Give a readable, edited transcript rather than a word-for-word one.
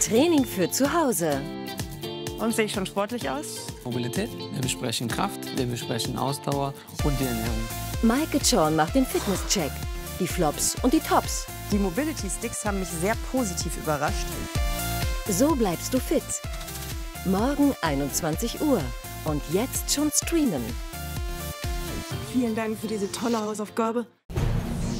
Training für zu Hause. Und sehe ich schon sportlich aus? Mobilität, wir besprechen Kraft, wir besprechen Ausdauer und die Ernährung. Maike Zorn macht den Fitnesscheck. Die Flops und die Tops. Die Mobility Sticks haben mich sehr positiv überrascht. So bleibst du fit. Morgen 21 Uhr. Und jetzt schon streamen. Vielen Dank für diese tolle Hausaufgabe.